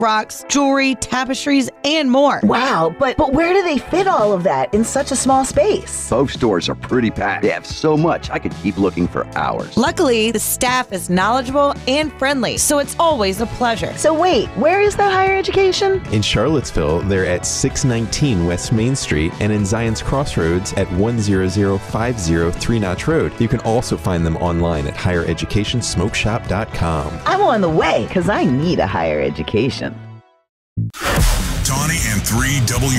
rocks, jewelry, tapestries, and more. Wow, but where do they fit all of that in such a small space? Both stores are pretty packed. They have so much, I could keep looking for hours. Luckily, the staff is knowledgeable and friendly, so it's always a pleasure. So wait, where is that higher education? In Charlottesville, they're at 619 West Main Street and in Zion's Crossroads at 10050 Three Notch Road. You can also find them online at highereducationsmokeshop.com. I'm on the way because I need a higher education. Tawny and 3W.